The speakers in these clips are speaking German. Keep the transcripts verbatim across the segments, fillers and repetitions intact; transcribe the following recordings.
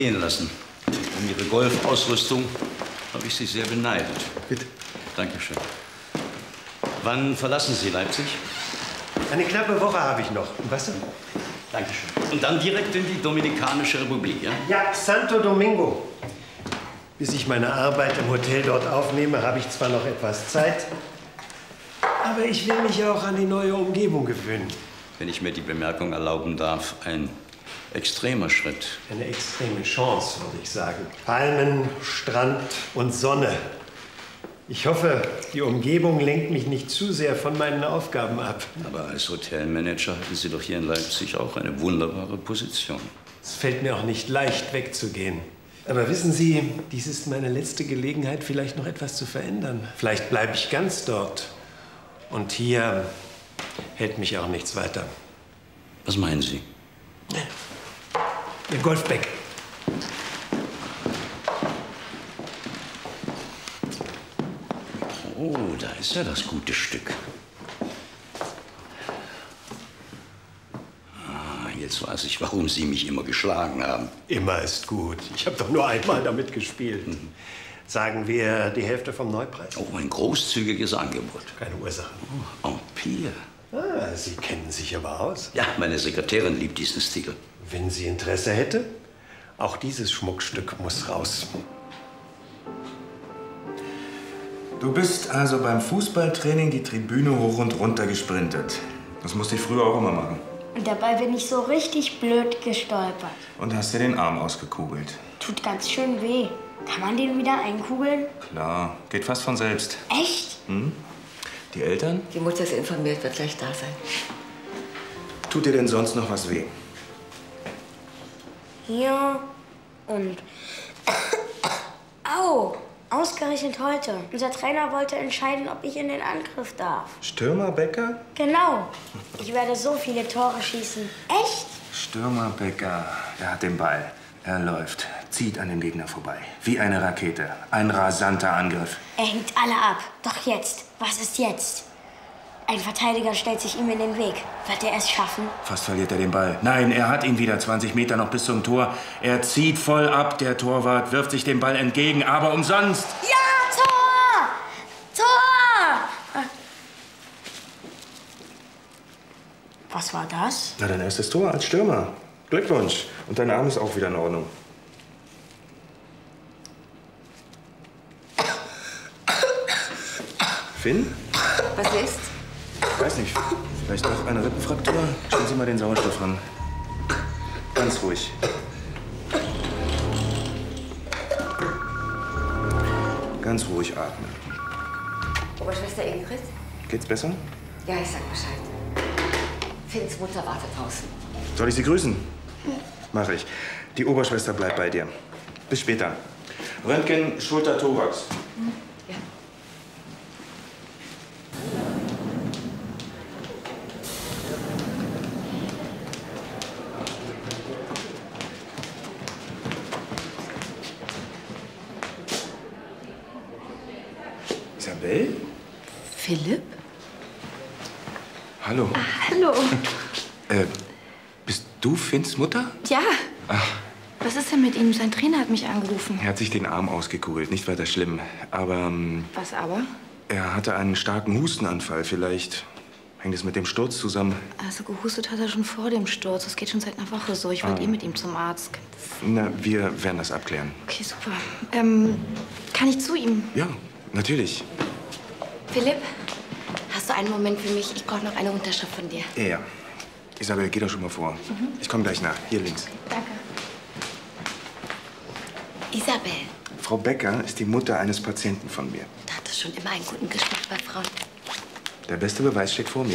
lassen. Um Ihre Golfausrüstung habe ich Sie sehr beneidet. Bitte. Dankeschön. Wann verlassen Sie Leipzig? Eine knappe Woche habe ich noch. Und was denn? Dankeschön. Und dann direkt in die Dominikanische Republik, ja? Ja, Santo Domingo. Bis ich meine Arbeit im Hotel dort aufnehme, habe ich zwar noch etwas Zeit, aber ich will mich auch an die neue Umgebung gewöhnen. Wenn ich mir die Bemerkung erlauben darf, ein extremer Schritt. Eine extreme Chance, würde ich sagen. Palmen, Strand und Sonne. Ich hoffe, die Umgebung lenkt mich nicht zu sehr von meinen Aufgaben ab. Aber als Hotelmanager hatten Sie doch hier in Leipzig auch eine wunderbare Position. Es fällt mir auch nicht leicht, wegzugehen. Aber wissen Sie, dies ist meine letzte Gelegenheit, vielleicht noch etwas zu verändern. Vielleicht bleibe ich ganz dort. Und hier hält mich auch nichts weiter. Was meinen Sie? Ihr Golfbag. Oh, da ist ja das gute Stück. Ah, jetzt weiß ich, warum Sie mich immer geschlagen haben. Immer ist gut. Ich habe doch nur einmal damit gespielt. Mhm. Sagen wir die Hälfte vom Neupreis. Oh, ein großzügiges Angebot. Keine Ursache. Oh, Empire. Ah, Sie kennen sich aber aus. Ja, meine Sekretärin liebt diesen Stil. Wenn sie Interesse hätte, auch dieses Schmuckstück muss raus. Du bist also beim Fußballtraining die Tribüne hoch und runter gesprintet. Das musste ich früher auch immer machen. Und dabei bin ich so richtig blöd gestolpert. Und hast dir den Arm ausgekugelt. Tut ganz schön weh. Kann man den wieder einkugeln? Klar, geht fast von selbst. Echt? Hm? Die Eltern? Die Mutter ist informiert, wird gleich da sein. Tut dir denn sonst noch was weh? Hier und... Au! Ausgerechnet heute. Unser Trainer wollte entscheiden, ob ich in den Angriff darf. Stürmer Becker? Genau. Ich werde so viele Tore schießen. Echt? Stürmer Becker, der hat den Ball. Er läuft, zieht an dem Gegner vorbei. Wie eine Rakete. Ein rasanter Angriff. Er hängt alle ab. Doch jetzt. Was ist jetzt? Ein Verteidiger stellt sich ihm in den Weg. Wird er es schaffen? Fast verliert er den Ball. Nein, er hat ihn wieder. zwanzig Meter noch bis zum Tor. Er zieht voll ab. Der Torwart wirft sich dem Ball entgegen, aber umsonst. Ja, Tor! Tor! Was war das? Na, dein erstes Tor als Stürmer. Glückwunsch. Und dein Arm ist auch wieder in Ordnung. Finn? Was ist? Ich weiß nicht. Vielleicht doch eine Rippenfraktur? Stellen Sie mal den Sauerstoff ran. Ganz ruhig. Ganz ruhig atmen. Oberschwester Ingrid? Geht's besser? Ja, ich sag Bescheid. Finns Mutter wartet draußen. Soll ich Sie grüßen? Mach ich. Die Oberschwester bleibt bei dir. Bis später. Röntgen, Schulter, Thorax. Ja. Isabel? Philipp? Hallo. Ah, hallo. Äh, bist du Finns Mutter? Ja. Ach. Was ist denn mit ihm? Sein Trainer hat mich angerufen. Er hat sich den Arm ausgekugelt, nicht weiter schlimm. Aber ähm, Was aber? er hatte einen starken Hustenanfall. Vielleicht hängt es mit dem Sturz zusammen. Also gehustet hat er schon vor dem Sturz. Das geht schon seit einer Woche so. Ich wollte Ah. eh mit ihm zum Arzt. Na, wir werden das abklären. Okay, super. Ähm, kann ich zu ihm? Ja, natürlich. Philipp, hast du einen Moment für mich? Ich brauche noch eine Unterschrift von dir. Ja, ja. Isabel, geh doch schon mal vor. Mhm. Ich komme gleich nach. Hier links. Danke. Isabel, Frau Becker ist die Mutter eines Patienten von mir. du hattest schon immer einen guten Geschmack bei Frauen. Der beste Beweis steht vor mir.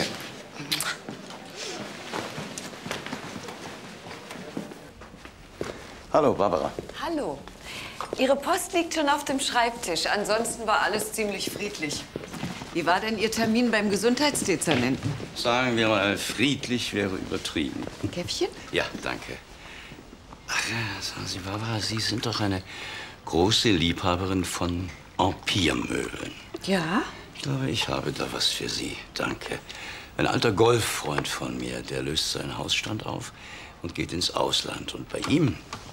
Hallo, Barbara. Hallo. Ihre Post liegt schon auf dem Schreibtisch. Ansonsten war alles ziemlich friedlich. Wie war denn Ihr Termin beim Gesundheitsdezernenten? Sagen wir mal, friedlich wäre übertrieben. Ein Käffchen? Ja, danke. Ach ja, sagen Sie, Barbara, Sie sind doch eine große Liebhaberin von Empiremöbeln. Ja. Ich glaube, ich habe da was für Sie. Danke. Ein alter Golffreund von mir, der löst seinen Hausstand auf und geht ins Ausland. Und bei ihm